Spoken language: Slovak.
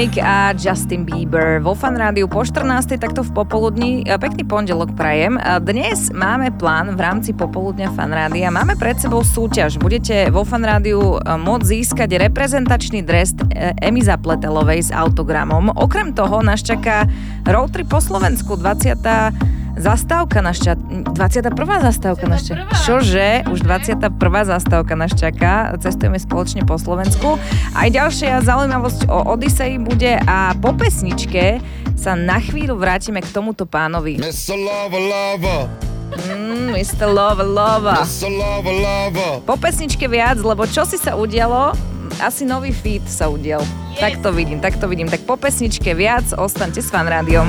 A Justin Bieber vo Fan Rádiu po 14. takto v popoludní. Pekný pondelok prajem. Dnes máme plán v rámci popoludňa Fan Rádia. Máme pred sebou súťaž. Budete vo Fan Rádiu môcť získať reprezentačný dres Emy Zapletelovej s autogramom. Okrem toho nás čaká roadtrip po Slovensku. 21. zastávka nás čaká. Čože? Už 21. zastávka nás čaká. Cestujeme spoločne po Slovensku. Aj ďalšia zaujímavosť o Odysseji bude a po pesničke sa na chvíľu vrátime k tomuto pánovi. Mr. Lover, lover. Mr. Lover, lover. Mr. Lover, lover. Po pesničke viac, lebo čo si sa udialo? Asi nový feat sa udial. Yes. Tak to vidím. Tak po pesničke viac, ostaňte s Fan Rádiom.